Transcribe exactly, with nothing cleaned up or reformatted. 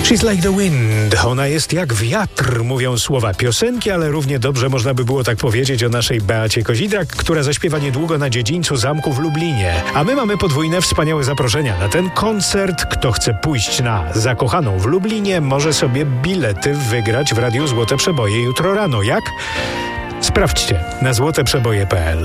She's like the wind. Ona jest jak wiatr, mówią słowa piosenki, ale równie dobrze można by było tak powiedzieć o naszej Beacie Kozidrak, która zaśpiewa niedługo na dziedzińcu zamku w Lublinie. A my mamy podwójne wspaniałe zaproszenia na ten koncert. Kto chce pójść na Zakochaną w Lublinie, może sobie bilety wygrać w Radiu Złote Przeboje jutro rano. Jak? Sprawdźcie na złoteprzeboje kropka pe el.